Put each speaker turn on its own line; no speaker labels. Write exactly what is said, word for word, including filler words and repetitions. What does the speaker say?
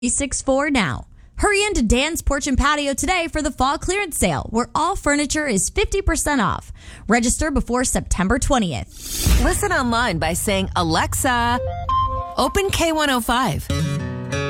six four now. Hurry into Dan's Porch and Patio today for the fall clearance sale, where all furniture is fifty percent off. Register before September twentieth.
Listen online by saying, Alexa, open K one oh five.